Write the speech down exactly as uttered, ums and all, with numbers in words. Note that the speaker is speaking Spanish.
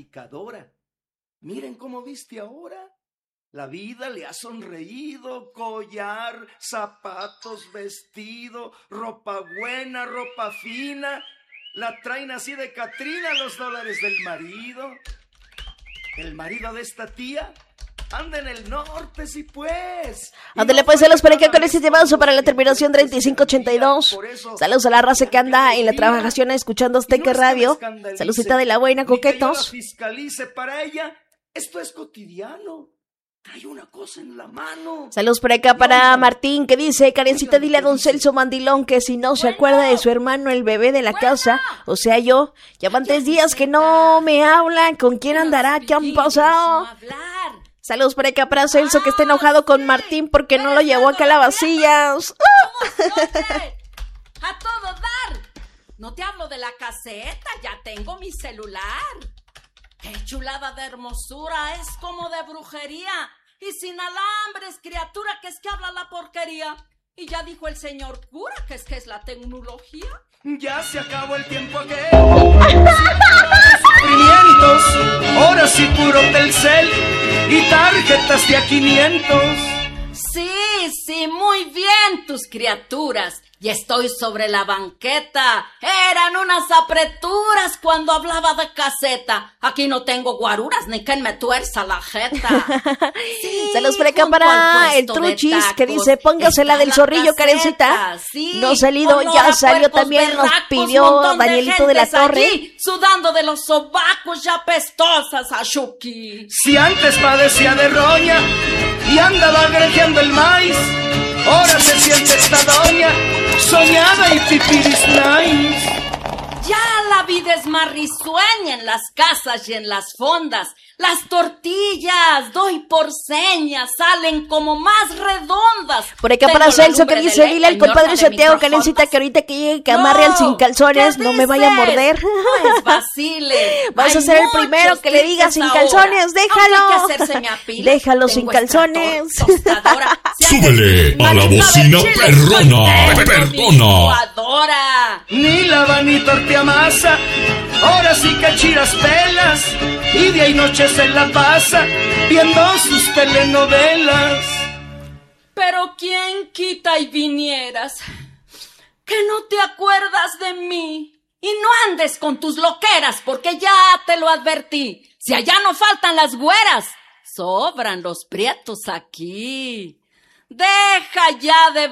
platicadora. Miren cómo viste ahora. La vida le ha sonreído, collar, zapatos, vestido, ropa buena, ropa fina. La traen así de Catrina los dólares del marido. El marido de esta tía anda en el norte, sí pues. Ándale pues, saludos para acá con este temazo para la terminación treinta y cinco ochenta y dos. Saludos a la raza que anda en la trabajación escuchando Azteca Radio. Saludcita de la buena, coquetos. Fiscalice para ella, esto es cotidiano. Trae una cosa en la mano. Saludos por acá para Martín, que dice: Karencita, dile a don Celso Mandilón que si no se acuerda de su hermano el bebé de la casa, o sea yo, ya van tres días que no me hablan. ¿Con quién andará? ¿Qué han pasado? Saludos por acá para Celso, que está enojado con Martín porque no lo llevó a Calabacillas. A todo dar. No te hablo de la caseta, ya tengo mi celular. ¡Qué chulada de hermosura! Es como de brujería. Y sin alambres, criatura, que es que habla la porquería. Y ya dijo el señor cura que es que es la tecnología. Ya se acabó el tiempo aquel. quinientos, ahora sí puro Telcel y tarjetas de a quinientos. Sí, sí, muy bien tus criaturas. Y estoy sobre la banqueta. Eran unas apreturas cuando hablaba de caseta. Aquí no tengo guaruras ni quien me tuerza la jeta. Sí, saludos por acá para el Truchis, que dice: póngasela del zorrillo, Karencita. Sí, no ha salido, ya salió también, nos pidió Danielito de la Torre. Allí, sudando de los sobacos ya pestosas a Shuki. Si antes padecía de roña y andaba granjeando el maíz, ahora se siente esta doña soñada y pipiris nice. Ya la vida es más risueña en las casas y en las fondas. Las tortillas, doy por señas, salen como más redondas. Por acá para Celso, que dice: dile al compadre Santiago Karencita que ahorita que llegue que amarre al sin calzones, no me vaya a morder. No es vacile. Vas a ser el primero que le diga sin calzones, déjalo. Déjalo sin calzones. Súbele a la bocina perrona. Perdona. Ni lava ni tortilla masa, ahora sí que chiras pelas, y día y noche se la pasa viendo sus telenovelas. Pero quién quita y vinieras, que no te acuerdas de mí, y no andes con tus loqueras, porque ya te lo advertí. Si allá no faltan las güeras, sobran los prietos aquí. Deja ya de